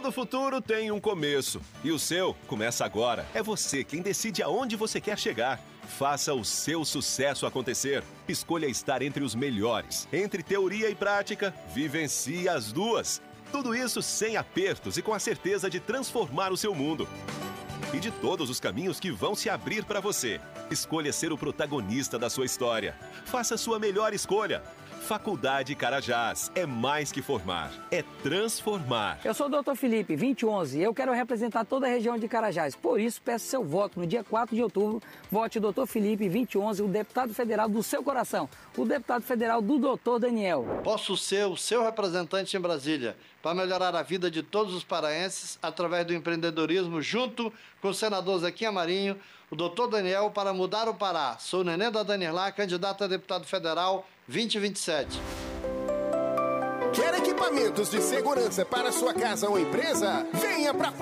Todo futuro tem um começo. E o seu começa agora. É você quem decide aonde você quer chegar. Faça o seu sucesso acontecer. Escolha estar entre os melhores. Entre teoria e prática, vivencie as duas. Tudo isso sem apertos e com a certeza de transformar o seu mundo. E de todos os caminhos que vão se abrir para você. Escolha ser o protagonista da sua história. Faça a sua melhor escolha. Faculdade Carajás é mais que formar, é transformar. Eu sou o Dr. Felipe, 2011, e eu quero representar toda a região de Carajás. Por isso, peço seu voto no dia 4 de outubro. Vote Dr. Felipe, 2011, o deputado federal do seu coração. O deputado federal do Dr. Daniel. Posso ser o seu representante em Brasília para melhorar a vida de todos os paraenses através do empreendedorismo junto com o senador Zequinha Marinho, o Dr. Daniel, para mudar o Pará. Sou o Nenê da Danirlá, candidato a deputado federal 2027. Quer equipamentos de segurança para sua casa ou empresa? Venha para